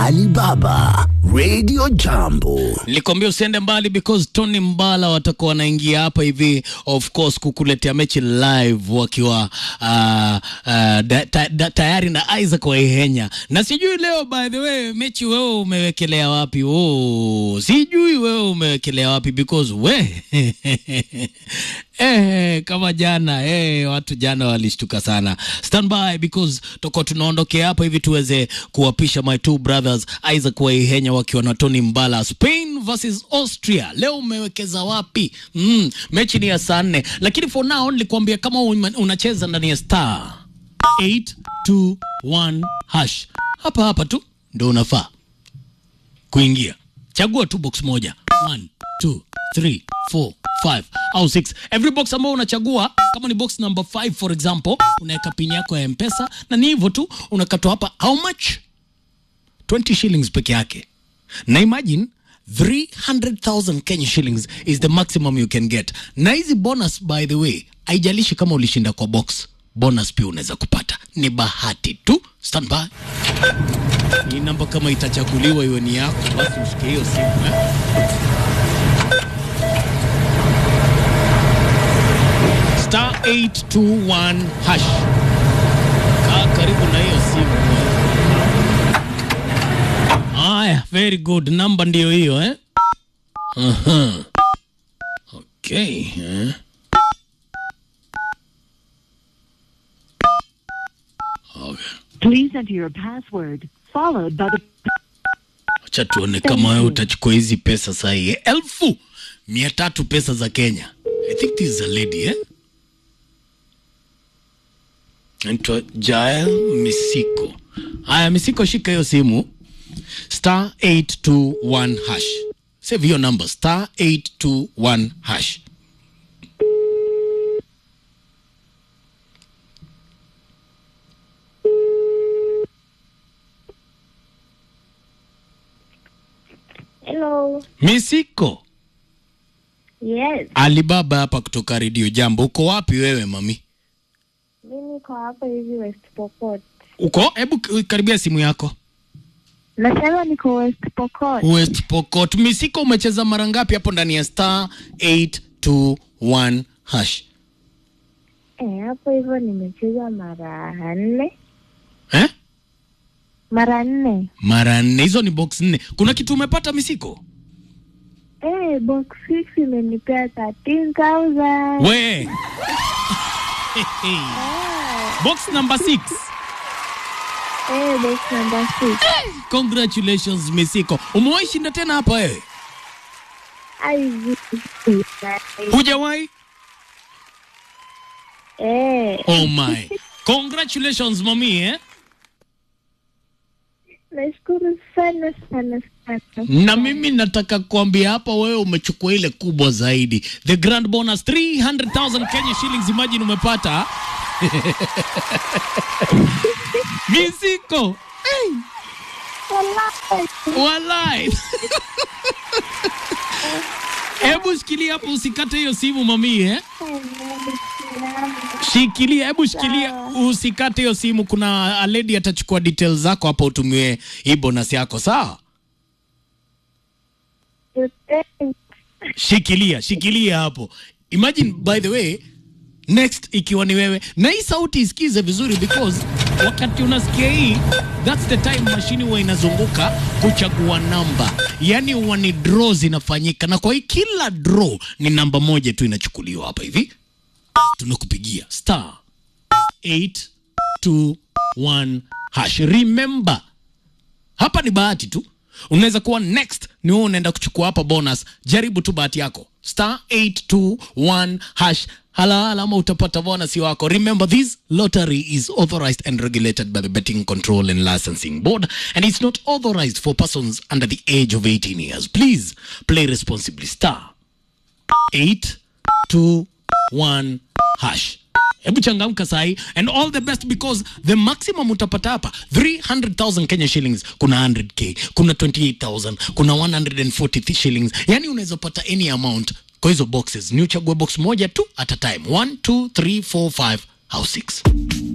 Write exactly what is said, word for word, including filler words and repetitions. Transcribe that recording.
Alibaba Radio Jambo. Nilikwambia usiende mbali because Tony Mbala watakuwa wanaingia hapa hivi, of course, kukuletea mechi live wakiwa uh, uh, da, ta, da, tayari na Isaac Waihenya. Na sijui leo, by the way, mechi wewe umewekelea wapi? Oh, sijui wewe umewekelea wapi because we eh kama jana eh watu jana walishtuka sana. Stand by because toko tunaondokea hapa hivi tuweze kuwapisha my two brothers Isaac Waihenya wakiwa na Tony Mbala. Spain versus Austria. Leo umewekeza wapi? Mm, mechi ni ya saa nne. Lakini for now nilikwambia kama unacheza ndani ya star eight two one hash. Hapa hapa tu ndio unafaa kuingia. Chagua tu box moja. one, two, three, four, five au six. Every box ambao unachagua, kama ni box number five for example, unaweka pin yako ya M-Pesa na ni hivyo tu unakatoa hapa how much? twenty shillings peke yake. Na imagine three hundred thousand Kenya shillings is the maximum you can get. Na hizi bonus, by the way, haijalishi kama ulishinda kwa box. Bonus pia unaweza kupata. Ni bahati tu. Stand by. Hii namba kama itachaguliwa iwe ni yako, basi ushike hiyo simu eh? Star eight two one hash. Kaa karibu na hiyo simu. Aya, very good. Number ndio hiyo eh? Uh-huh. Okay, eh? Okay. Please enter your password followed by the... Acha tuone kama wewe utachukua hizi pesa sahihi. Elfu mia tatu pesa za Kenya. I think this is a lady eh? Ento Jael Misiko. Aya, Misiko, shika hiyo simu. Star eight two one hash. Save your number. Star eight two one hash. Hello. Misiko. Yes. Alibaba hapa kutoka Radio Jambo. Uko wapi wewe mami? Mimi niko hapa hivi West Pokot. Uko? Hebu karibia simu yako. Nasema niko West Pokot. West Pokot. Misiko, umecheza mara ngapi hapo ndani ya star eight two one hash? Eh, hapo hivyo nimecheza mara nne. Eh? Mara nne. Mara nne. Hizo ni box nne. Kuna kitu umepata Misiko? Eh, box six imenipea thirteen thousand. We. Box number six. Eh, box number six. Congratulations Misiko. Umewahi shinda tena hapa wewe? Ai. Hujawahi? Eh. Oh my. Congratulations mami eh? Nashukuru sana sana sana. Na mimi nataka kuambia hapa wewe umechukua ile kubwa zaidi. The grand bonus three hundred thousand Kenya shillings, imagine umepata. Misiko. Hey. Wallahi. Walai. Hebu shikilia hapo, usikate hiyo simu mami eh? Shikilia, hebu shikilia, usikate hiyo simu. Kuna a lady atachukua details zako hapa utumie hii bonus yako, sawa? Shikilia, shikilia hapo. Imagine, by the way, next ikiwa ni wewe. Na hii sauti isikize vizuri because wakati unasikia hii, that's the time machine huwa inazunguka kuchagua namba. Yani huwa ni draw zinafanyika. Na kwa hii kila draw ni namba moja tu inachukuliwa hapa hivi. Tunakupigia star eight two one hash. Remember, hapa ni bahati tu. Unaweza kuwa next ni wewe unaenda kuchukua hapa bonus. Jaribu tu bahati yako. Star eight two one hash. Hala alama utapata bonus wako. Remember, this lottery is authorized and regulated by the Betting Control and Licensing Board, and it's not authorized for persons under the age of eighteen years. Please play responsibly. Star eight two one hash. Hebu changamka sahi, and all the best because the maximum utapata hapa three hundred thousand Kenya shillings, kuna one hundred K, kuna twenty-eight thousand, kuna one hundred forty shillings. Yani unaweza pata any amount kwa hizo boxes. Ni uchague box moja tu at a time. one, two, three, four, five au six.